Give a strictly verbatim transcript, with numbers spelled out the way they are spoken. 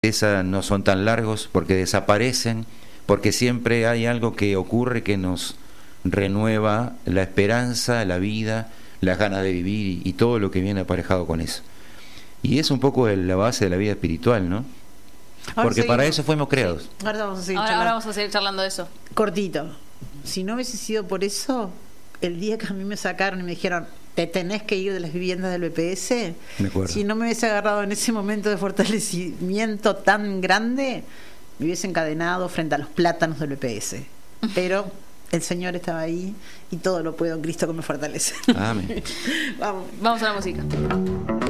Esas no son tan largos porque desaparecen, porque siempre hay algo que ocurre que nos renueva la esperanza, la vida, las ganas de vivir y, y todo lo que viene aparejado con eso. Y es un poco el, la base de la vida espiritual, ¿no? Ahora Porque seguimos. para eso fuimos creados. Sí. Ahora vamos a seguir Ahora, charlando. ahora vamos a seguir charlando de eso. Cortito. Si no hubiese sido por eso, el día que a mí me sacaron y me dijeron, te tenés que ir de las viviendas del B P S, Me acuerdo. si no me hubiese agarrado en ese momento de fortalecimiento tan grande, me hubiese encadenado frente a los plátanos del B P S. Pero el Señor estaba ahí y todo lo puedo en Cristo que me fortalece. Amén. Vamos. Vamos a la música.